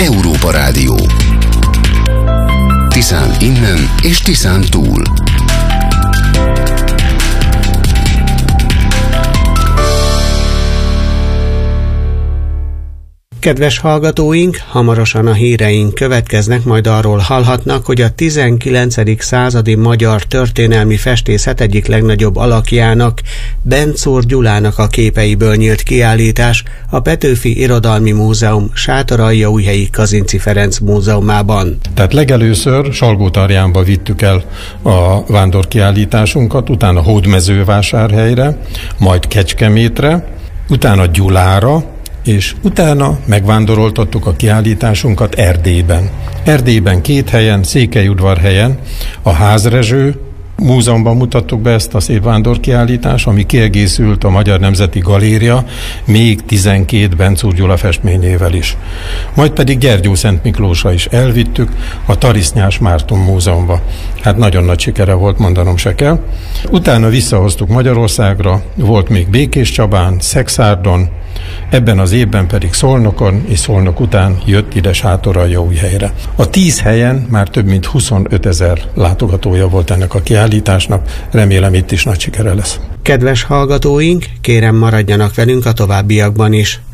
Európa Rádió. Tiszán innen és Tiszán túl. Kedves hallgatóink, hamarosan a híreink következnek, majd arról hallhatnak, hogy a 19. századi magyar történelmi festészet egyik legnagyobb alakjának, Benczúr Gyulának a képeiből nyílt kiállítás a Petőfi Irodalmi Múzeum Sátoraljaújhelyi Kazinczy Ferenc Múzeumában. Tehát legelőször Salgótarjánba vittük el a vándorkiállításunkat, utána Hódmezővásárhelyre, majd Kecskemétre, utána Gyulára, és utána megvándoroltattuk a kiállításunkat Erdélyben. Erdélyben 2 helyen, Székelyudvarhelyen a Házrezső Múzeumban mutattuk be ezt a szép vándorkiállítást, ami kiegészült a Magyar Nemzeti Galéria még 12 Benczúr Gyula festményével is. Majd pedig Gyergyószent Miklósra is elvittük a Tarisznyás Márton Múzeumba. Hát nagyon nagy sikere volt, mondanom se kell. Utána visszahoztuk Magyarországra, volt még Békéscsabán, Szekszárdon, ebben az évben pedig Szolnokon, és Szolnok után jött ide Sátoraljaújhelyre. A 10 helyen már több mint 25 000 látogatója volt ennek a kiállításnak, remélem itt is nagy sikere lesz. Kedves hallgatóink, kérem maradjanak velünk a továbbiakban is.